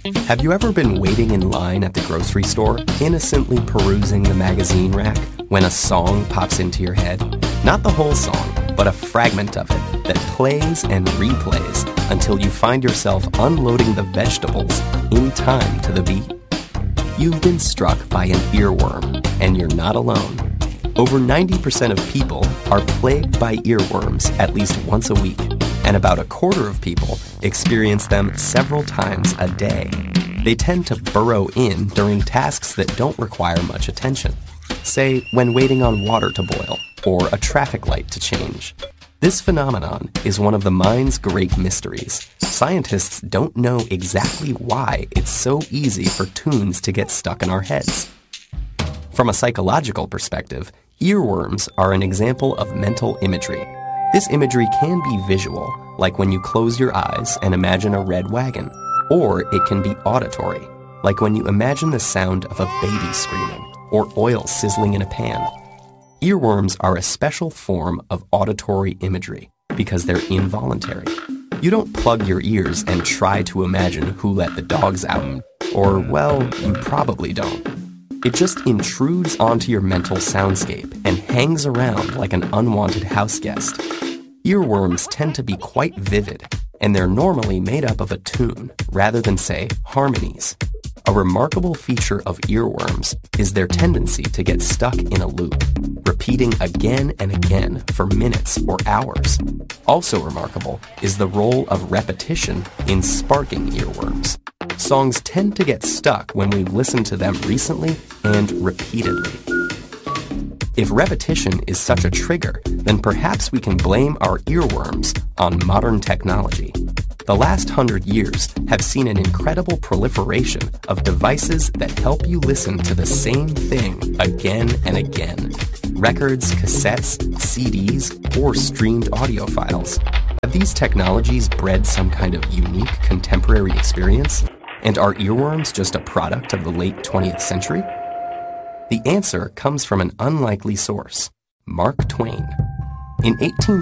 Have you ever been waiting in line at the grocery store, innocently perusing the magazine rack, when a song pops into your head? Not the whole song, but a fragment of it that plays and replays until you find yourself unloading the vegetables in time to the beat. You've been struck by an earworm, and you're not alone. Over 90% of people are plagued by earworms at least once a week, and about a quarter of people experience them several times a day. They tend to burrow in during tasks that don't require much attention, say when waiting on water to boil or a traffic light to change. This phenomenon is one of the mind's great mysteries. Scientists don't know exactly why it's so easy for tunes to get stuck in our heads. From a psychological perspective, earworms are an example of mental imagery. This imagery can be visual, like when you close your eyes and imagine a red wagon, or it can be auditory, like when you imagine the sound of a baby screaming or oil sizzling in a pan. Earworms are a special form of auditory imagery because they're involuntary. You don't plug your ears and try to imagine who let the dogs out, or, well, you probably don't. It just intrudes onto your mental soundscape and hangs around like an unwanted house guest. Earworms tend to be quite vivid, and they're normally made up of a tune rather than, say, harmonies. A remarkable feature of earworms is their tendency to get stuck in a loop, repeating again and again for minutes or hours. Also remarkable is the role of repetition in sparking earworms. Songs tend to get stuck when we listen to them recently and repeatedly. If repetition is such a trigger, then perhaps we can blame our earworms on modern technology. The last 100 years have seen an incredible proliferation of devices that help you listen to the same thing again and again. Records, cassettes, CDs, or streamed audio files. Have these technologies bred some kind of unique contemporary experience? And are earworms just a product of the late 20th century? The answer comes from an unlikely source, Mark Twain. In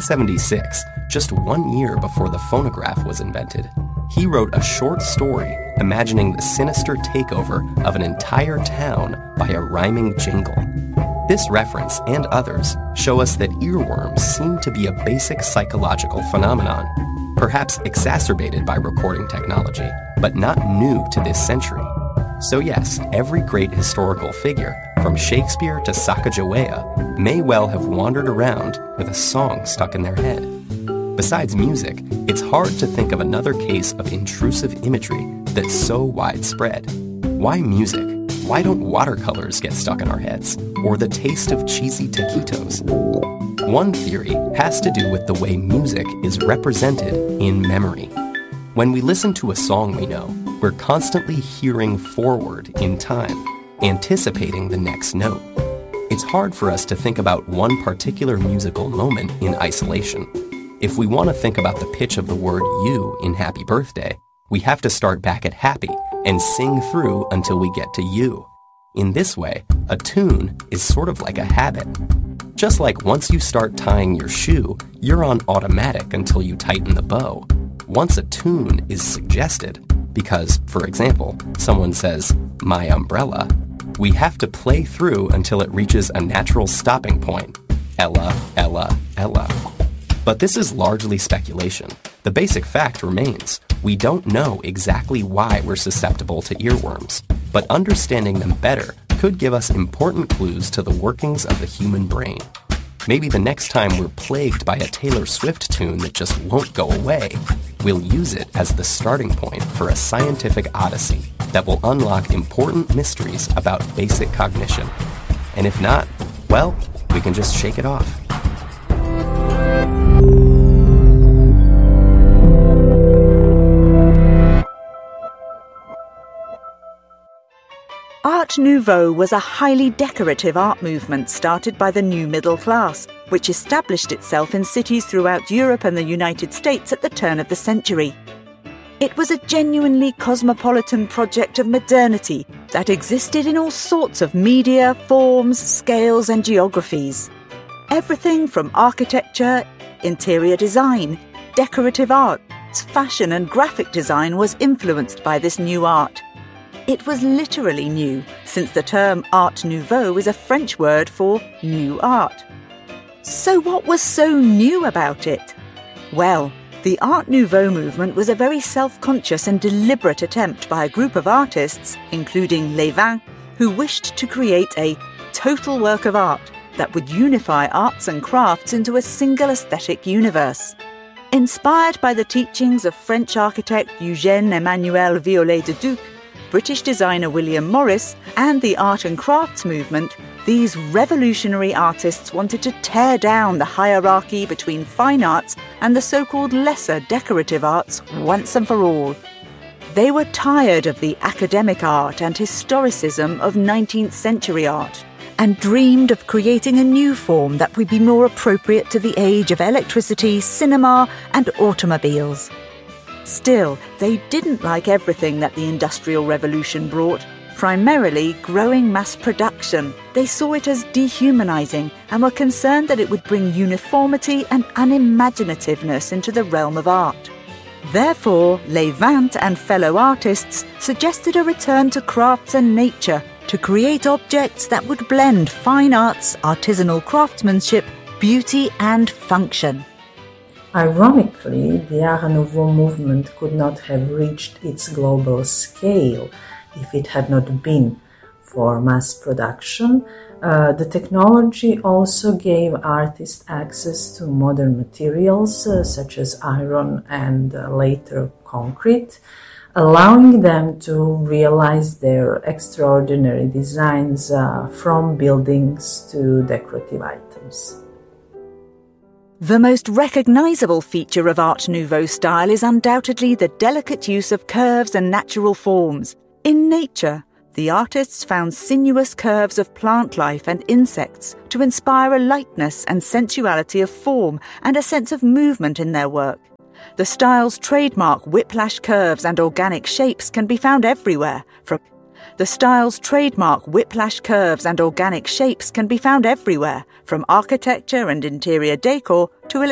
1876, just 1 year before the phonograph was invented, he wrote a short story imagining the sinister takeover of an entire town by a rhyming jingle. This reference and others show us that earworms seem to be a basic psychological phenomenon, perhaps exacerbated by recording technology, but not new to this century. So yes, every great historical figure, from Shakespeare to Sacagawea, may well have wandered around with a song stuck in their head. Besides music, it's hard to think of another case of intrusive imagery that's so widespread. Why music? Why don't watercolors get stuck in our heads? Or the taste of cheesy taquitos? One theory has to do with the way music is represented in memory. When we listen to a song we know, we're constantly hearing forward in time, anticipating the next note. It's hard for us to think about one particular musical moment in isolation. If we want to think about the pitch of the word you in Happy Birthday, we have to start back at happy and sing through until we get to you. In this way, a tune is sort of like a habit. Just like once you start tying your shoe, you're on automatic until you tighten the bow. Once a tune is suggested, because, for example, someone says, "my umbrella," we have to play through until it reaches a natural stopping point. Ella, Ella, Ella. But this is largely speculation. The basic fact remains. We don't know exactly why we're susceptible to earworms, but understanding them better could give us important clues to the workings of the human brain. Maybe the next time we're plagued by a Taylor Swift tune that just won't go away, we'll use it as the starting point for a scientific odyssey that will unlock important mysteries about basic cognition. And if not, well, we can just shake it off. Art Nouveau was a highly decorative art movement started by the new middle class, which established itself in cities throughout Europe and the United States at the turn of the century. It was a genuinely cosmopolitan project of modernity that existed in all sorts of media, forms, scales and geographies. Everything from architecture, interior design, decorative art, Artist's fashion and graphic design was influenced by this new art. It was literally new, since the term Art Nouveau is a French word for new art. So what was so new about it? Well, the Art Nouveau movement was a very self-conscious and deliberate attempt by a group of artists, including Lévin, who wished to create a total work of art that would unify arts and crafts into a single aesthetic universe. Inspired by the teachings of French architect Eugène Emmanuel Viollet-le-Duc, British designer William Morris, and the art and crafts movement, these revolutionary artists wanted to tear down the hierarchy between fine arts and the so-called lesser decorative arts once and for all. They were tired of the academic art and historicism of 19th century art, and dreamed of creating a new form that would be more appropriate to the age of electricity, cinema, and automobiles. Still, they didn't like everything that the Industrial Revolution brought, primarily growing mass production. They saw it as dehumanizing and were concerned that it would bring uniformity and unimaginativeness into the realm of art. Therefore, Lévin and fellow artists suggested a return to crafts and nature to create objects that would blend fine arts, artisanal craftsmanship, beauty and function. Ironically, the Art Nouveau movement could not have reached its global scale if it had not been for mass production. The technology also gave artists access to modern materials such as iron and later concrete, allowing them to realize their extraordinary designs from buildings to decorative items. The most recognizable feature of Art Nouveau style is undoubtedly the delicate use of curves and natural forms. In nature, the artists found sinuous curves of plant life and insects to inspire a lightness and sensuality of form and a sense of movement in their work. The style's trademark whiplash curves and organic shapes can be found everywhere, from architecture and interior decor to